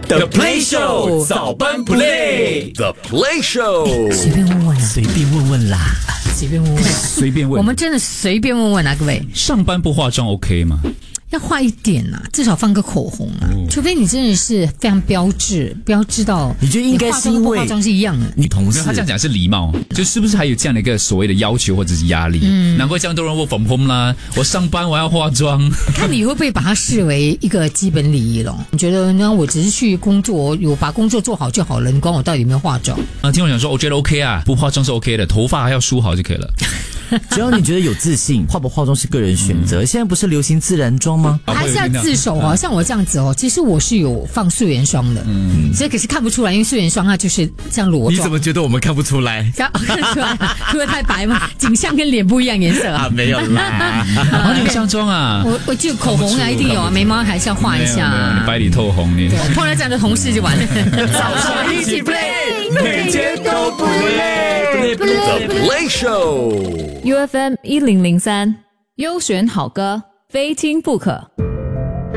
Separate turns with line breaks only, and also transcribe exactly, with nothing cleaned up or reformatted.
The Play Show 早班 Play The Play Show
随便问问啊，
随便问问啦，
随便问问，
随便问。
我们真的随便问问啊，各位。
上班不化妆 OK 吗？
要画一点啊，至少放个口红啊，哦、除非你真的是非常标致，标致到
你觉得应该是因为
化妆是一样的。
女同事
他这样讲是礼貌，就是不是还有这样的一个所谓的要求或者是压力？嗯，难怪这样多人work from home啦。我上班我要化妆，
看你会不会把它视为一个基本礼仪咯？你觉得呢？我只是去工作，有把工作做好就好了，你管我到底有没有化妆？
啊，听我讲说，我觉得 OK 啊，不化妆是 OK 的，头发还要梳好就可以了。
只要你觉得有自信，化不化妆是个人选择。嗯、现在不是流行自然妆吗？
还是要自首哦。像我这样子哦，其实我是有放素颜霜的，嗯，所以可是看不出来，因为素颜霜它就是这样裸妆。
你怎么觉得我们看不出来？
看得出来，涂得太白嘛，景象跟脸不一样颜色啊。
啊没有啦，
啊，你有上妆啊？
我我就口红啊，一定有啊，眉毛还是要画一下。
没有没有，你白里透红你。
碰到这样的同事就完了。
早上一起 play， 每天都不累。The Play Show。
U F M 一零零三，优选好歌，非听不可。